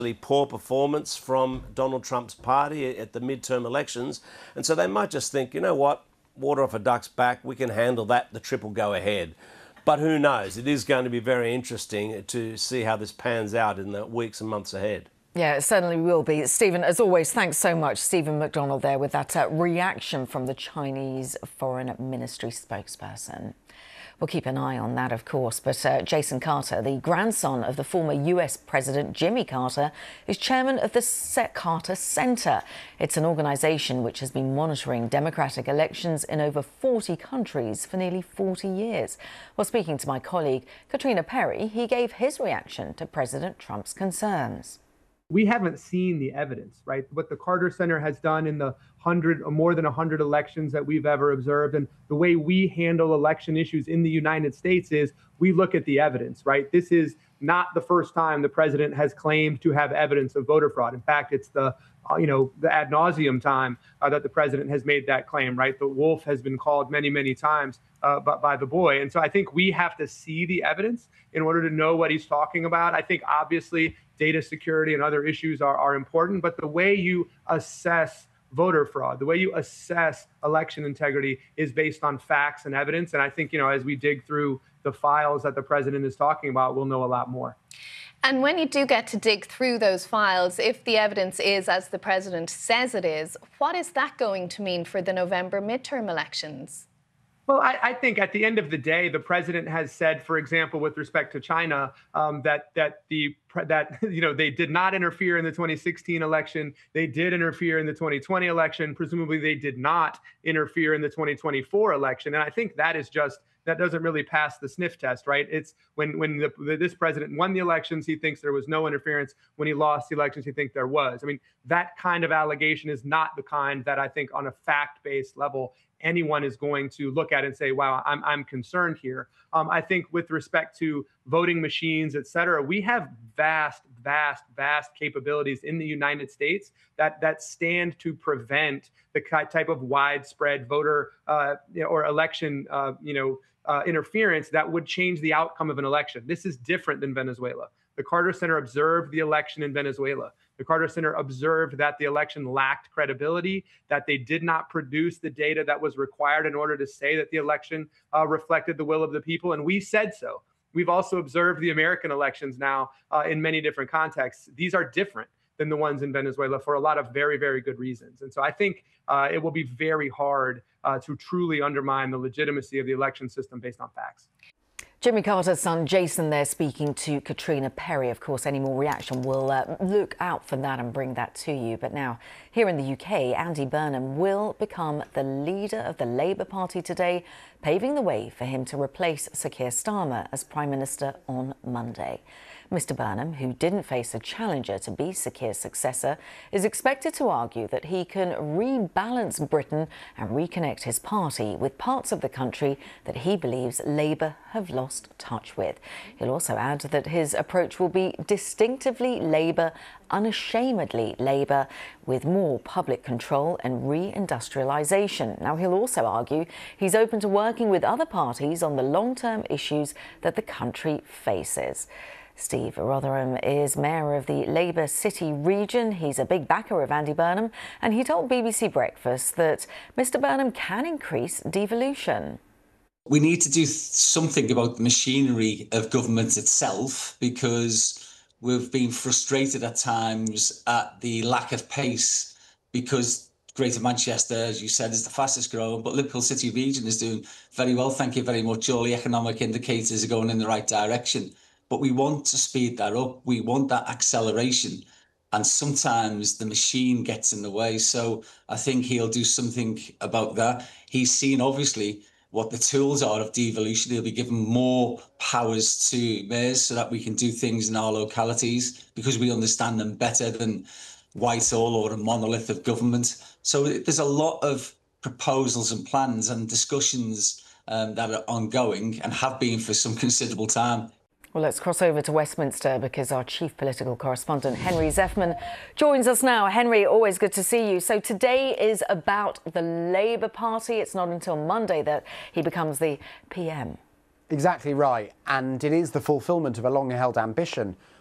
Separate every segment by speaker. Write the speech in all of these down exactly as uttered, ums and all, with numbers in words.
Speaker 1: poor performance from Donald Trump's party at the midterm elections. And so they might just think, you know what, water off a duck's back, we can handle that, the trip will go ahead. But who knows? It is going to be very interesting to see how this pans out in the weeks and months ahead.
Speaker 2: Yeah, it certainly will be. Stephen, as always, thanks so much. Stephen McDonald there with that uh, reaction from the Chinese Foreign Ministry spokesperson. We'll keep an eye on that, of course, but uh, Jason Carter, the grandson of the former U S President Jimmy Carter, is chairman of the Carter Center. It's an organisation which has been monitoring democratic elections in over forty countries for nearly forty years. While speaking to my colleague Katrina Perry, he gave his reaction to President Trump's concerns.
Speaker 3: We haven't seen the evidence, right? What the Carter Center has done in the hundred or more than one hundred elections that we've ever observed, and the way we handle election issues in the United States is we look at the evidence, right? This is not the first time the president has claimed to have evidence of voter fraud. In fact, it's the uh, you know, the ad nauseum time uh, that the president has made that claim, right? The wolf has been called many, many times uh, but by the boy. And so I think we have to see the evidence in order to know what he's talking about. I think obviously data security and other issues are, are important, but the way you assess voter fraud, the way you assess election integrity is based on facts and evidence. And I think, you know, as we dig through the files that the president is talking about, we'll know a lot more.
Speaker 4: And when you do get to dig through those files, if the evidence is as the president says it is, what is that going to mean for the November midterm elections?
Speaker 3: Well, I, I think at the end of the day, the president has said, for example, with respect to China, um, that that the that you know they did not interfere in the twenty sixteen election. They did interfere in the twenty twenty election. Presumably, they did not interfere in the twenty twenty-four election. And I think that is just that doesn't really pass the sniff test, right? It's when when the, the, this president won the elections, he thinks there was no interference. When he lost the elections, he thinks there was. I mean, that kind of allegation is not the kind that I think on a fact-based level anyone is going to look at and say, wow, I'm, I'm concerned here. Um, I think with respect to voting machines, et cetera, we have vast, vast, vast capabilities in the United States that, that stand to prevent the type of widespread voter uh, or election uh, you know, uh, interference that would change the outcome of an election. This is different than Venezuela. The Carter Center observed the election in Venezuela. The Carter Center observed that the election lacked credibility, that they did not produce the data that was required in order to say that the election uh, reflected the will of the people. And we said so. We've also observed the American elections now uh, in many different contexts. These are different than the ones in Venezuela for a lot of very, very good reasons. And so I think uh, it will be very hard uh, to truly undermine the legitimacy of the election system based on facts.
Speaker 2: Jimmy Carter's son Jason there speaking to Katrina Perry. Of course, any more reaction, we'll uh, look out for that and bring that to you. But now, here in the U K, Andy Burnham will become the leader of the Labour Party today, paving the way for him to replace Sir Keir Starmer as Prime Minister on Monday. Mister Burnham, who didn't face a challenger to be Sir Keir's successor, is expected to argue that he can rebalance Britain and reconnect his party with parts of the country that he believes Labour have lost touch with. He'll also add that his approach will be distinctively Labour, unashamedly Labour, with more public control and re-industrialisation. Now, he'll also argue he's open to working with other parties on the long-term issues that the country faces. Steve Rotherham is mayor of the Labour City region. He's a big backer of Andy Burnham, and he told B B C Breakfast that Mister Burnham can increase devolution.
Speaker 5: We need to do something about the machinery of government itself, because we've been frustrated at times at the lack of pace, because Greater Manchester, as you said, is the fastest growing, but Liverpool City region is doing very well, thank you very much. All the economic indicators are going in the right direction. But we want to speed that up. We want that acceleration. And sometimes the machine gets in the way. So I think he'll do something about that. He's seen, obviously, what the tools are of devolution. He'll be given more powers to mayors so that we can do things in our localities, because we understand them better than Whitehall or a monolith of government. So there's a lot of proposals and plans and discussions um, that are ongoing and have been for some considerable time.
Speaker 2: Well, let's cross over to Westminster, because our chief political correspondent, Henry Zeffman, joins us now. Henry, always good to see you. So today is about the Labour Party. It's not until Monday that he becomes the P M.
Speaker 6: Exactly right. And it is the fulfilment of a long-held ambition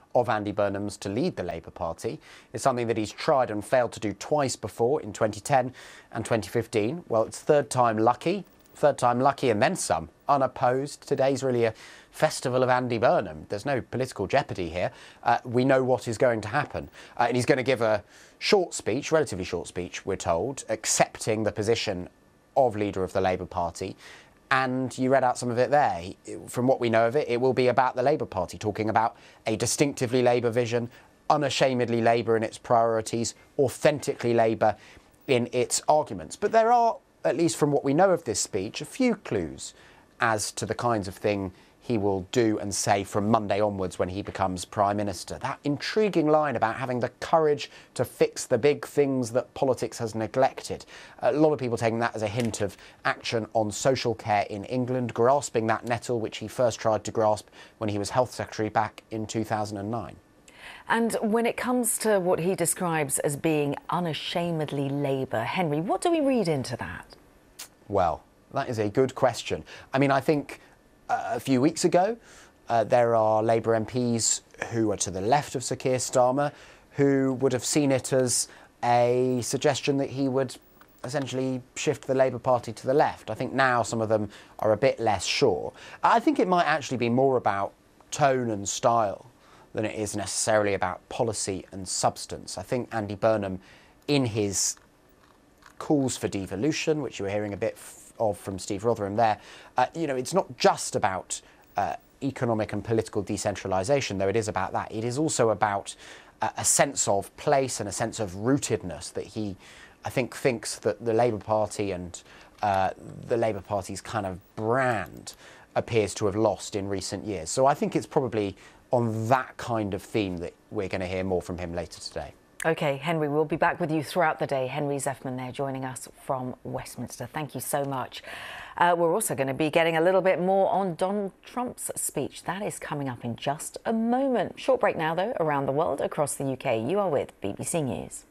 Speaker 6: of Andy Burnham's to lead the Labour Party. It's something that he's tried and failed to do twice before, in twenty ten and twenty fifteen. Well, it's third time lucky, third time lucky and then some, unopposed. Today's really a festival of Andy Burnham. There's no political jeopardy here. Uh, we know what is going to happen. Uh, and he's going to give a short speech, relatively short speech, we're told, accepting the position of leader of the Labour Party. And you read out some of it there. From what we know of it, it will be about the Labour Party, talking about a distinctively Labour vision, unashamedly Labour in its priorities, authentically Labour in its arguments. But there are, at least from what we know of this speech, a few clues as to the kinds of thing he will do and say from Monday onwards when he becomes Prime Minister. That intriguing line about having the courage to fix the big things that politics has neglected. A lot of people taking that as a hint of action on social care in England, grasping that nettle which he first tried to grasp when he was Health Secretary back in two thousand nine.
Speaker 2: And when it comes to what he describes as being unashamedly Labour, Henry, what do we read into that?
Speaker 6: Well, that is a good question. I mean, I think uh, a few weeks ago, uh, there are Labour M Ps who are to the left of Sir Keir Starmer who would have seen it as a suggestion that he would essentially shift the Labour Party to the left. I think now some of them are a bit less sure. I think it might actually be more about tone and style than it is necessarily about policy and substance. I think Andy Burnham, in his calls for devolution, which you were hearing a bit of from Steve Rotherham there, uh, you know, it's not just about uh, economic and political decentralisation, though it is about that. It is also about uh, a sense of place and a sense of rootedness that he, I think, thinks that the Labour Party and uh, the Labour Party's kind of brand appears to have lost in recent years. So I think it's probably on that kind of theme that we're going to hear more from him later today.
Speaker 2: OK, Henry, we'll be back with you throughout the day. Henry Zeffman there joining us from Westminster. Thank you so much. Uh, we're also going to be getting a little bit more on Donald Trump's speech. That is coming up in just a moment. Short break now, though, around the world, across the U K. You are with B B C News.